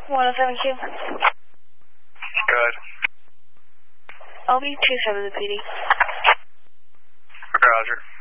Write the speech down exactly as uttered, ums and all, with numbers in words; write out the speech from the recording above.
one oh seven Q. Go ahead. I'll be two seven to the P D. Roger.